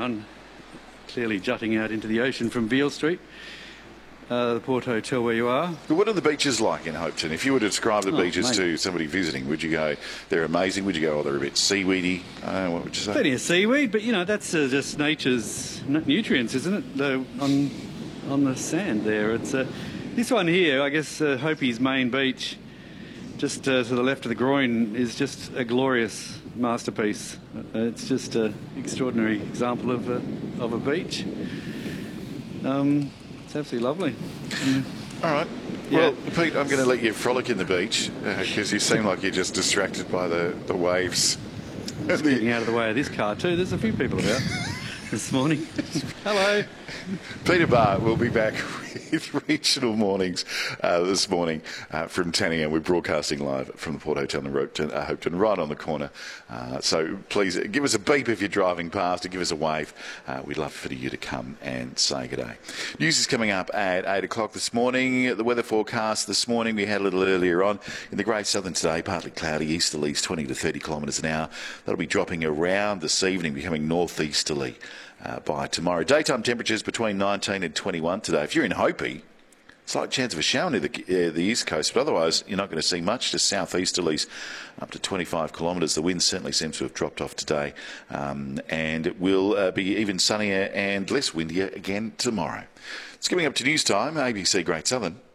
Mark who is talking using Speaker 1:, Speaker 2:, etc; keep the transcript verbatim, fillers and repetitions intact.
Speaker 1: background, clearly jutting out into the ocean from Beale Street, uh, the Port Hotel where you are.
Speaker 2: But what are the beaches like in Hopeton? If you were to describe the
Speaker 1: Oh,
Speaker 2: beaches
Speaker 1: mate.
Speaker 2: to somebody visiting, would you go, they're amazing? Would you go, oh, they're a bit seaweedy? Uh, what would you say?
Speaker 1: Plenty of seaweed, but you know, that's uh, just nature's n- nutrients, isn't it? The, on, on the sand there. It's uh, this one here, I guess, uh, Hopi's main beach, just uh, to the left of the groin, is just a glorious masterpiece. Uh, it's just an extraordinary example of a, of a beach. Um, it's absolutely lovely. Mm.
Speaker 2: All right.
Speaker 1: Yeah.
Speaker 2: Well, Pete, I'm going to let you frolic in the beach because uh, you seem like you're just distracted by the, the waves.
Speaker 1: Just getting out of the way of this car too. There's a few people about this morning. Hello.
Speaker 2: Peter Barr will be back with Regional Mornings uh, this morning uh, from ten a m. We're broadcasting live from the Port Hotel in Hopeton, uh, Hopeton right on the corner. Uh, so please give us a beep if you're driving past, or give us a wave. Uh, we'd love for you to come and say good day. News is coming up at eight o'clock this morning. The weather forecast this morning we had a little earlier on. In the Great Southern today, partly cloudy, easterlies twenty to thirty kilometres an hour. That'll be dropping around this evening, becoming northeasterly uh, by tomorrow. Daytime temperatures between nineteen and twenty-one today. If you're in Hopi, slight chance of a shower near the, uh, the east coast, but otherwise you're not going to see much. Just southeasterlies up to twenty-five kilometres. The wind certainly seems to have dropped off today, um, and it will uh, be even sunnier and less windier again tomorrow. It's coming up to news time, A B C Great Southern.